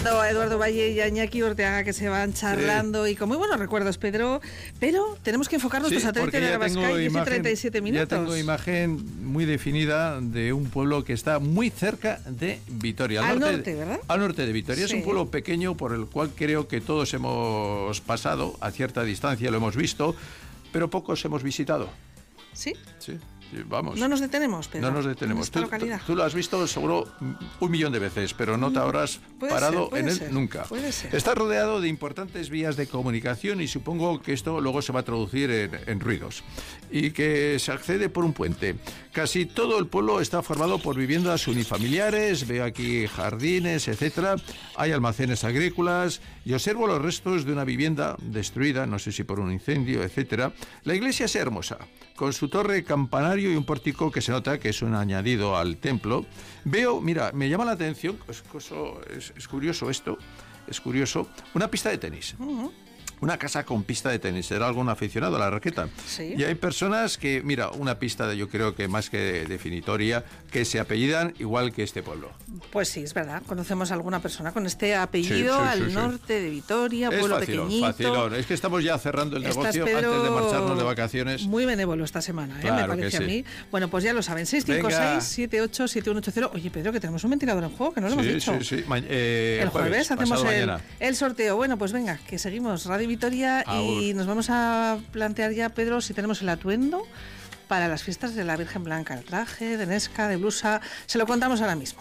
escuchando a Eduardo Valle y a Iñaki Orteaga, que se van charlando y con muy buenos recuerdos, Pedro. Pero tenemos que enfocar nuestro satélite de Arabascay, dice 37 minutos. Ya tengo imagen muy definida de un pueblo que está muy cerca de Vitoria. Al norte, ¿verdad? Al norte de Vitoria. Sí. Es un pueblo pequeño por el cual creo que todos hemos pasado a cierta distancia, lo hemos visto, pero pocos hemos visitado. ¿Sí? Sí. Vamos. No nos detenemos, Pedro. No nos detenemos. Tú lo has visto seguro 1.000.000 de veces, pero no te habrás parado en él nunca. Puede ser. Está rodeado de importantes vías de comunicación y supongo que esto luego se va a traducir en ruidos. Y que se accede por un puente. Casi todo el pueblo está formado por viviendas unifamiliares, veo aquí jardines, etcétera. Hay almacenes agrícolas y observo los restos de una vivienda destruida, no sé si por un incendio, etcétera. La iglesia es hermosa, con su torre campanario y un pórtico que se nota que es un añadido al templo. Veo, mira, me llama la atención, es curioso esto, es curioso, una pista de tenis. Una casa con pista de tenis. ¿Será algún aficionado a la raqueta? Sí. Y hay personas que, mira, una pista yo creo que más que definitoria, que se apellidan igual que este pueblo. Pues sí, es verdad. Conocemos a alguna persona con este apellido al norte de Vitoria, pueblo pequeñito. Facilón. Es que estamos ya cerrando el negocio antes de marcharnos de vacaciones. Muy benévolo esta semana, claro, me parece sí. a mí. Bueno, pues ya lo saben, 656-787180. Oye, Pedro, que tenemos un ventilador en juego, que no lo hemos dicho. Sí. El jueves hacemos el sorteo. Bueno, pues venga, que seguimos Radio Vitoria y nos vamos a plantear ya, Pedro, si tenemos el atuendo para las fiestas de la Virgen Blanca, el traje de Nesca, de blusa. Se lo contamos ahora mismo.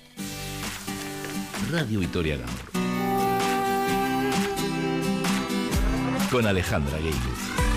Radio Vitoria Gamor con Alejandra Gueiluz.